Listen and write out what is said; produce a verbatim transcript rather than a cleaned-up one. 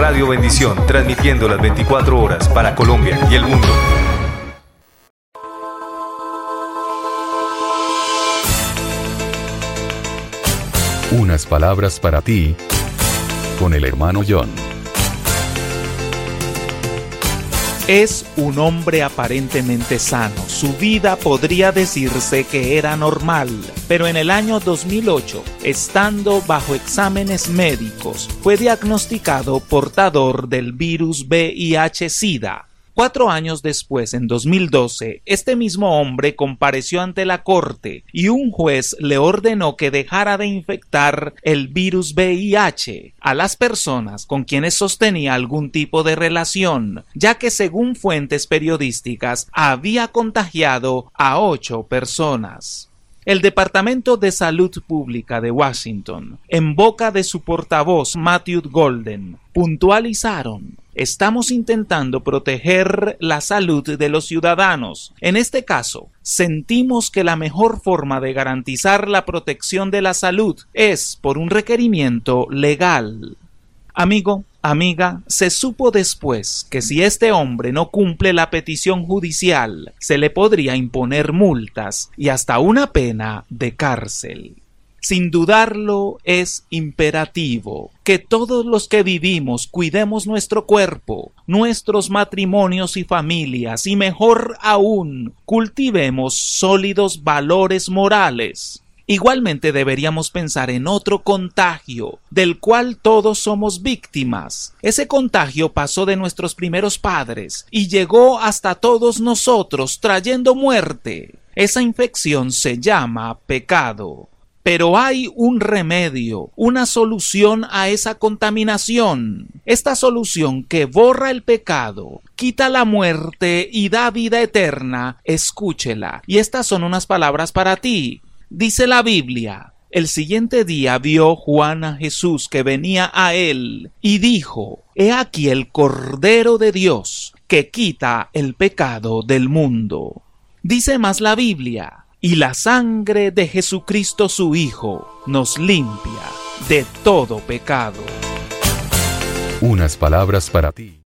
Radio Bendición, transmitiendo las veinticuatro horas para Colombia y el mundo. Unas palabras para ti, con el hermano John. Es un hombre aparentemente sano. Su vida podría decirse que era normal, pero en el año dos mil ocho, estando bajo exámenes médicos, fue diagnosticado portador del virus V I H-Sida. Cuatro años después, en dos mil doce, este mismo hombre compareció ante la corte y un juez le ordenó que dejara de infectar el virus V I H a las personas con quienes sostenía algún tipo de relación, ya que según fuentes periodísticas había contagiado a ocho personas. El Departamento de Salud Pública de Washington, en boca de su portavoz Matthew Golden, puntualizaron: estamos intentando proteger la salud de los ciudadanos. En este caso, sentimos que la mejor forma de garantizar la protección de la salud es por un requerimiento legal. Amigo, amiga, se supo después que si este hombre no cumple la petición judicial, se le podría imponer multas y hasta una pena de cárcel. Sin dudarlo, es imperativo que todos los que vivimos cuidemos nuestro cuerpo, nuestros matrimonios y familias, y mejor aún, cultivemos sólidos valores morales. Igualmente deberíamos pensar en otro contagio, del cual todos somos víctimas. Ese contagio pasó de nuestros primeros padres y llegó hasta todos nosotros, trayendo muerte. Esa infección se llama pecado. Pero hay un remedio, una solución a esa contaminación. Esta solución que borra el pecado, quita la muerte y da vida eterna, escúchela. Y estas son unas palabras para ti. Dice la Biblia: el siguiente día vio Juan a Jesús que venía a él y dijo: he aquí el Cordero de Dios que quita el pecado del mundo. Dice más la Biblia: y la sangre de Jesucristo su Hijo nos limpia de todo pecado. Unas palabras para ti,